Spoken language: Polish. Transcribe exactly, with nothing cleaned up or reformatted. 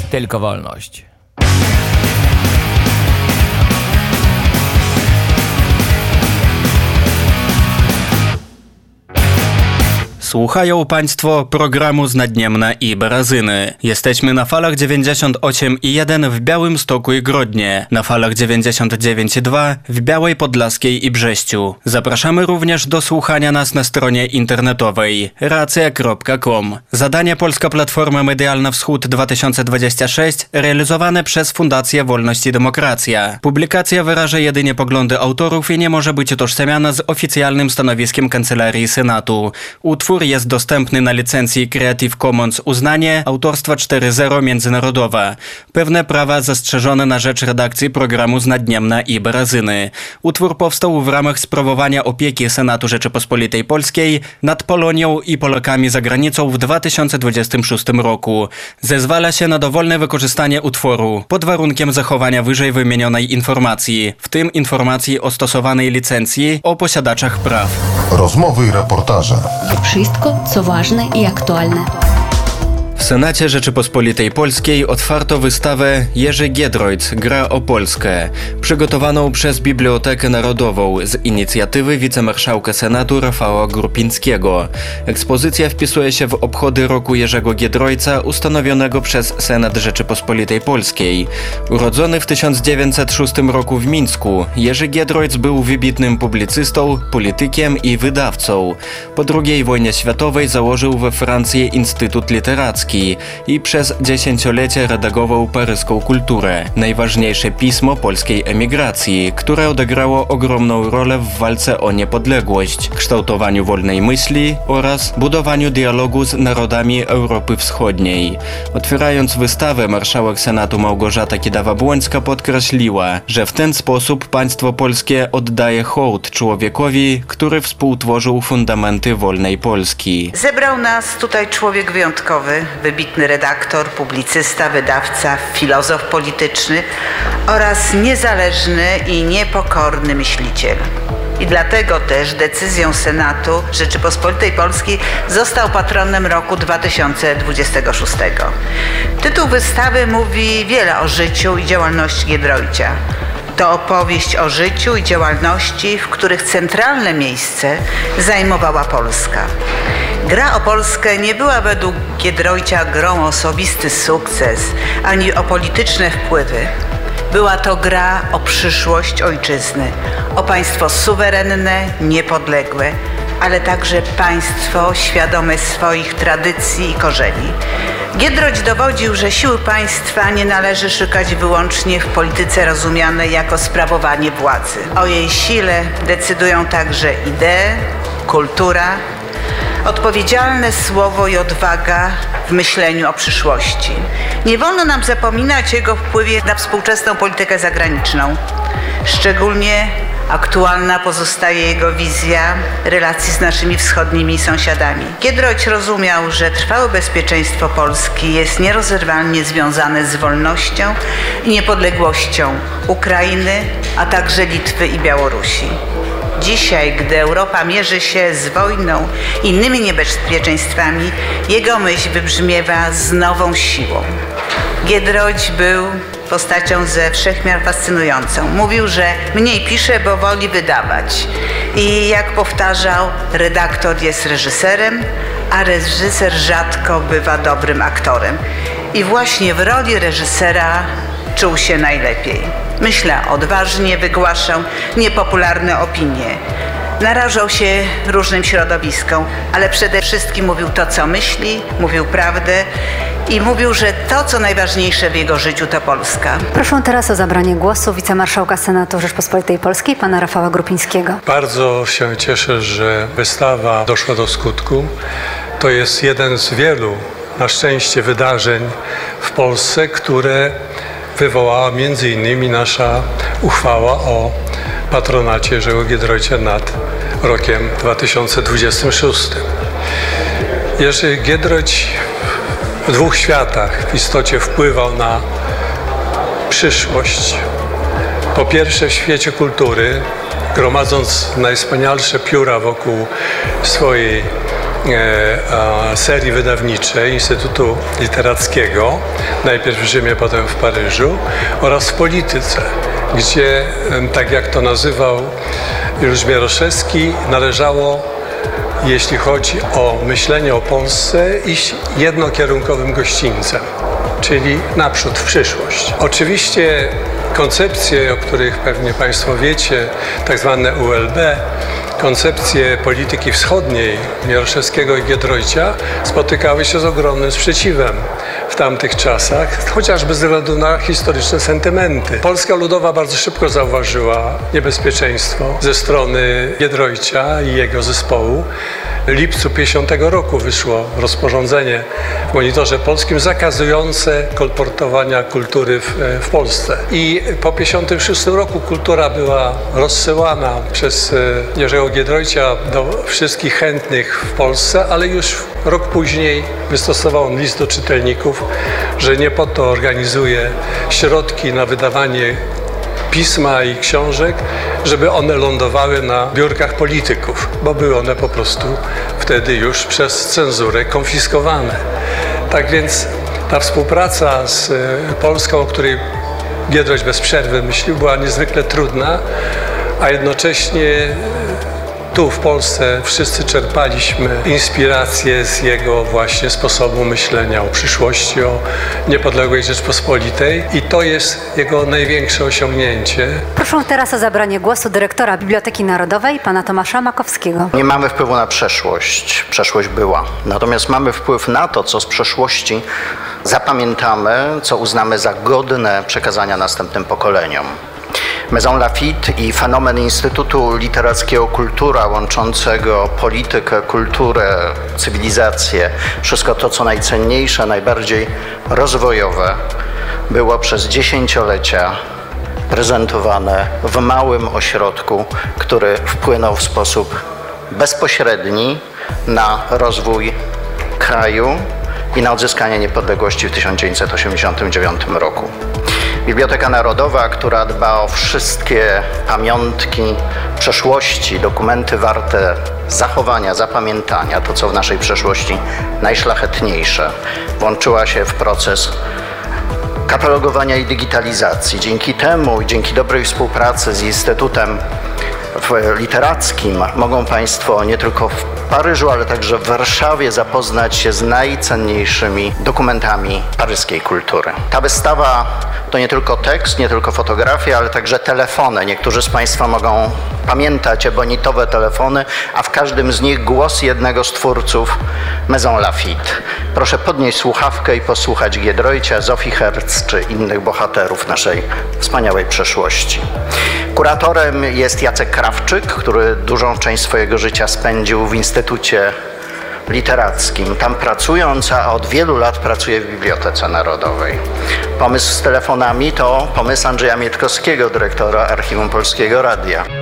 Tylko wolność. Słuchają Państwo programu Znadniemna i Barazyny. Jesteśmy na falach dziewięćdziesiąt osiem i jeden w Białymstoku i Grodnie, na falach dziewięćdziesiąt dziewięć i dwa w Białej Podlaskiej i Brześciu. Zapraszamy również do słuchania nas na stronie internetowej racja kropka com. Zadanie Polska Platforma Medialna Wschód dwa tysiące dwudziesty szósty realizowane przez Fundację Wolność i Demokracja. Publikacja wyraża jedynie poglądy autorów i nie może być utożsamiana z oficjalnym stanowiskiem Kancelarii Senatu. Utwór jest dostępny na licencji Creative Commons uznanie autorstwa cztery zero międzynarodowa. Pewne prawa zastrzeżone na rzecz redakcji programu Znadniemna i Barazyny. Utwór powstał w ramach sprawowania opieki Senatu Rzeczypospolitej Polskiej nad Polonią i Polakami za granicą w dwa tysiące dwudziestym szóstym roku. Zezwala się na dowolne wykorzystanie utworu pod warunkiem zachowania wyżej wymienionej informacji, w tym informacji o stosowanej licencji o posiadaczach praw. Rozmowy i reportaże. Wszystko, co ważne i aktualne. W Senacie Rzeczypospolitej Polskiej otwarto wystawę Jerzy Giedroyc gra o Polskę, przygotowaną przez Bibliotekę Narodową z inicjatywy wicemarszałka Senatu Rafała Grupińskiego. Ekspozycja wpisuje się w obchody roku Jerzego Giedroyca ustanowionego przez Senat Rzeczypospolitej Polskiej. Urodzony w tysiąc dziewięćset szóstym roku w Mińsku, Jerzy Giedroyc był wybitnym publicystą, politykiem i wydawcą. Po drugiej wojnie światowej założył we Francji Instytut Literacki i przez dziesięciolecia redagował Paryską Kulturę, najważniejsze pismo polskiej emigracji, które odegrało ogromną rolę w walce o niepodległość, kształtowaniu wolnej myśli oraz budowaniu dialogu z narodami Europy Wschodniej. Otwierając wystawę, marszałek Senatu Małgorzata Kidawa-Błońska podkreśliła, że w ten sposób państwo polskie oddaje hołd człowiekowi, który współtworzył fundamenty wolnej Polski. Zebrał nas tutaj człowiek wyjątkowy, wybitny redaktor, publicysta, wydawca, filozof polityczny oraz niezależny i niepokorny myśliciel. I dlatego też decyzją Senatu Rzeczypospolitej Polskiej został patronem roku dwa tysiące dwudziestego szóstego. Tytuł wystawy mówi wiele o życiu i działalności Giedroycia. To opowieść o życiu i działalności, w których centralne miejsce zajmowała Polska. Gra o Polskę nie była według Giedroycia grą o osobisty sukces, ani o polityczne wpływy. Była to gra o przyszłość ojczyzny, o państwo suwerenne, niepodległe, ale także państwo świadome swoich tradycji i korzeni. Giedroyć dowodził, że siły państwa nie należy szukać wyłącznie w polityce rozumianej jako sprawowanie władzy. O jej sile decydują także idee, kultura, odpowiedzialne słowo i odwaga w myśleniu o przyszłości. Nie wolno nam zapominać o jego wpływie na współczesną politykę zagraniczną. Szczególnie aktualna pozostaje jego wizja relacji z naszymi wschodnimi sąsiadami. Giedroyć rozumiał, że trwałe bezpieczeństwo Polski jest nierozerwalnie związane z wolnością i niepodległością Ukrainy, a także Litwy i Białorusi. Dzisiaj, gdy Europa mierzy się z wojną i innymi niebezpieczeństwami, jego myśl wybrzmiewa z nową siłą. Giedroyć był postacią ze wszechmiar fascynującą. Mówił, że mniej pisze, bo woli wydawać. I jak powtarzał, redaktor jest reżyserem, a reżyser rzadko bywa dobrym aktorem. I właśnie w roli reżysera czuł się najlepiej. Myślę, odważnie wygłaszał niepopularne opinie. Narażał się różnym środowiskom, ale przede wszystkim mówił to, co myśli, mówił prawdę i mówił, że to, co najważniejsze w jego życiu, to Polska. Proszę teraz o zabranie głosu wicemarszałka Senatu Rzeczypospolitej Polskiej, pana Rafała Grupińskiego. Bardzo się cieszę, że wystawa doszła do skutku. To jest jeden z wielu, na szczęście, wydarzeń w Polsce, które wywołała między innymi nasza uchwała o patronacie Jerzego Giedroycia nad rokiem dwa tysiące dwudziestym szóstym. Jerzy Giedroyć w dwóch światach w istocie wpływał na przyszłość. Po pierwsze w świecie kultury, gromadząc najwspanialsze pióra wokół swojej e, serii wydawniczej Instytutu Literackiego, najpierw w Rzymie, potem w Paryżu, oraz w polityce, gdzie, tak jak to nazywał Juliusz Mieroszewski, należało, jeśli chodzi o myślenie o Polsce, iść jednokierunkowym gościńcem, czyli naprzód, w przyszłość. Oczywiście koncepcje, o których pewnie Państwo wiecie, tak zwane U L B, koncepcje polityki wschodniej Mieroszewskiego i Giedroycia spotykały się z ogromnym sprzeciwem w tamtych czasach, chociażby ze względu na historyczne sentymenty. Polska Ludowa bardzo szybko zauważyła niebezpieczeństwo ze strony Giedroycia i jego zespołu. W lipcu pięćdziesiątego roku wyszło rozporządzenie w Monitorze Polskim zakazujące kolportowania kultury w, w Polsce. I po pięćdziesiątym szóstym roku kultura była rozsyłana przez Jerzego Giedroycia do wszystkich chętnych w Polsce, ale już rok później wystosował on list do czytelników, że nie po to organizuje środki na wydawanie pisma i książek, żeby one lądowały na biurkach polityków, bo były one po prostu wtedy już przez cenzurę konfiskowane. Tak więc ta współpraca z Polską, o której Giedroyć bez przerwy myślił, była niezwykle trudna, a jednocześnie tu w Polsce wszyscy czerpaliśmy inspirację z jego właśnie sposobu myślenia o przyszłości, o niepodległej Rzeczpospolitej i to jest jego największe osiągnięcie. Proszę teraz o zabranie głosu dyrektora Biblioteki Narodowej, pana Tomasza Makowskiego. Nie mamy wpływu na przeszłość. Przeszłość była. Natomiast mamy wpływ na to, co z przeszłości zapamiętamy, co uznamy za godne przekazania następnym pokoleniom. Maison Lafitte i fenomen Instytutu Literackiego Kultura, łączącego politykę, kulturę, cywilizację, wszystko to, co najcenniejsze, najbardziej rozwojowe, było przez dziesięciolecia prezentowane w małym ośrodku, który wpłynął w sposób bezpośredni na rozwój kraju i na odzyskanie niepodległości w tysiąc dziewięćset osiemdziesiątym dziewiątym roku. Biblioteka Narodowa, która dba o wszystkie pamiątki przeszłości, dokumenty warte zachowania, zapamiętania, to co w naszej przeszłości najszlachetniejsze, włączyła się w proces katalogowania i digitalizacji. Dzięki temu i dzięki dobrej współpracy z Instytutem Literackim mogą Państwo nie tylko w Paryżu, ale także w Warszawie zapoznać się z najcenniejszymi dokumentami paryskiej kultury. Ta wystawa to nie tylko tekst, nie tylko fotografie, ale także telefony. Niektórzy z Państwa mogą pamiętać ebonitowe telefony, a w każdym z nich głos jednego z twórców Maison Lafitte. Proszę podnieść słuchawkę i posłuchać Giedroycia, Zofii Herz czy innych bohaterów naszej wspaniałej przeszłości. Kuratorem jest Jacek Krawczyk, który dużą część swojego życia spędził w Instytucie Literackim. Tam pracując, a od wielu lat pracuje w Bibliotece Narodowej. Pomysł z telefonami to pomysł Andrzeja Mietkowskiego, dyrektora Archiwum Polskiego Radia.